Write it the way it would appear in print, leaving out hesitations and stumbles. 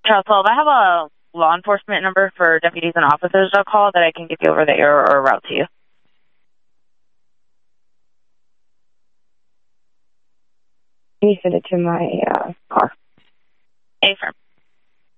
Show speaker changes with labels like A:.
A: Charles 12, I have a law enforcement number for deputies and officers to call that I can give you over the air or route to you.
B: Can you send it to my car?
A: Affirm.